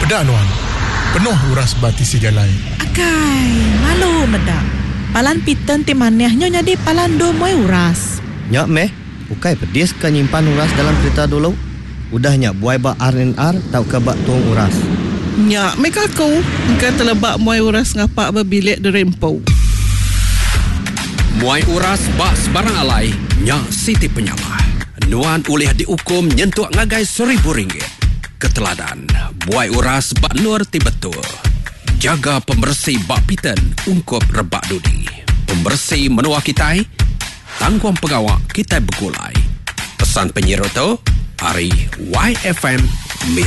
Pedak Nuan. Penuh uras bati si jalai. Akai, malu medak. Palan piten ti manehnya jadi palan do moy uras. Nyak meh, ukai pedis ka nyimpan uras dalam kereta dulu. Udahnya buai bak R&R tau ke bak tuang uras. Nyak meh kaku, engkau telebak muai uras ngapak berbilik di rempau. Muai uras bak sebarang alai, Nyak Siti Penyamah. Nuan ulih dihukum nyentuh ngagai RM1,000. Keteladan, buai uras bak luar ti betul. Jaga pembersih bak piten ungkup rebak dudi. Pembersih menua kitai, tangguang pegawak kitai bergulai. Pesan penyiar tu, Ari YFM